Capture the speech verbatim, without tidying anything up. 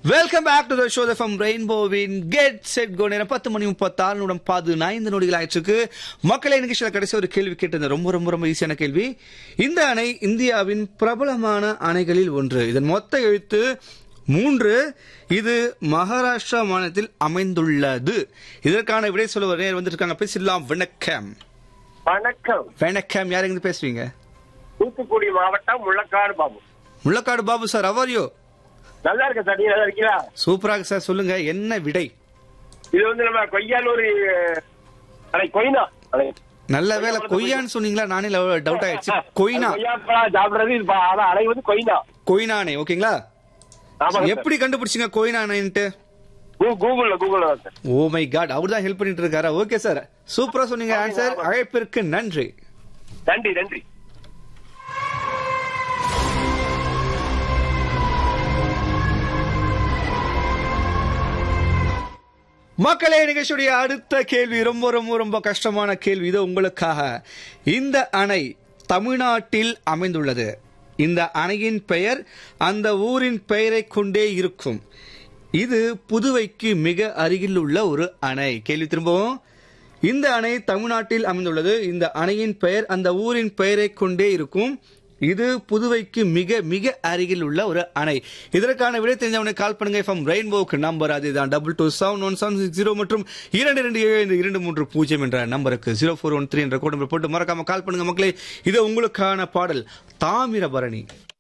Welcome back to the show from ரெயின்போவின் get set go. நேரம் பத்து மணி முப்பத்தாறு நிமிடம் பதினைந்து நொடிகள் ஆயிடுச்சு. மக்களை நிகழ்ச்சியில் கடைசி ஒரு கேள்வி கேட்டிருந்தேன். ரொம்ப ரொம்ப ரொம்ப ஈஸியான கேள்வி. இந்த அணை இந்தியாவின் பிரபலமான அணைகளில் ஒன்று. இதன் மொத்த எழுத்து மூன்று. இது மகாராஷ்டிரா மாநிலத்தில் அமைந்துள்ளது. இதற்கான விடை சொல்ல நேர் வந்திருக்காங்க. பேசலாம். வணக்கம். வணக்கம். வணக்கம். யார் எங்க பேசுவீங்க? தூத்துக்குடி மாவட்டம் Mullakkadu Babu. Mullakkadu Babu sir, how are you? நல்லா இருக்க சார், நீங்க நல்லா இருக்கீங்களா? சூப்பராக சார். சொல்லுங்க, என்ன விடை? இது வந்து நம்ம கொய்யாலூர் அணை, கொய்னா அணை. நல்ல வேலை கொய்யான்னு சொன்னீங்களா, நானே டவுட் ஆயிடுச்சு. கொய்னா சாப்பிடுறது இது, ஆனா அணை வந்து கொய்னா. கொய்னா அணை. ஓகேங்களா? எப்படி கண்டுபிடிச்சீங்க கொய்னா அணைன்ட்டு? கூகுள்ல கூகுள்ல சார். ஓ மை காட், அவர் தான் ஹெல்ப் பண்ணிட்டு இருக்காரா? ஓகே சார், சூப்பரா சொன்னீங்க ஆன்சர். அழைப்பிற்கு நன்றி. நன்றி நன்றி. மக்களே, நிகழ்ச்சியுடைய அடுத்த கேள்வி ரொம்ப ரொம்ப ரொம்ப கஷ்டமான கேள்வி. இது உங்களுக்காக. இந்த அணை தமிழ்நாட்டில் அமைந்துள்ளது. இந்த அணையின் பெயர் அந்த ஊரின் பெயரை கொண்டே இருக்கும். இது புதுவைக்கு மிக அருகில் உள்ள ஒரு அணை. கேள்வி திரும்பவும். இந்த அணை தமிழ்நாட்டில் அமைந்துள்ளது. இந்த அணையின் பெயர் அந்த ஊரின் பெயரை கொண்டே இருக்கும். இது புதுவைக்கு மிக மிக அருகில் உள்ள ஒரு அணை. இதற்கான விடை தெரிஞ்சவனை கால் பண்ணுங்க. ஃப்ரம் ரெயின்போக்கு நம்பர் அதுதான் double two seven one seven six zero மற்றும் இரண்டு இரண்டு ஏழு இரண்டு மூன்று பூஜ்ஜியம் என்ற நம்பருக்கு ஜீரோ ஃபோர் ஒன் த்ரீ என்ற கோட் நம்பர் போட்டு மறக்காம கால் பண்ணுங்க மக்களே. இது உங்களுக்கான பாடல் தாமிரபரணி.